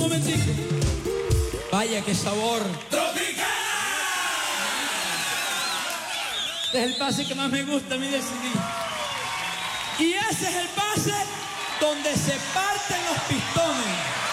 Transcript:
momentico. Vaya, qué sabor. ¡Tropicana! Este es el pase que más me gusta a mí de CD. Y ese es el pase donde se parten los pistones.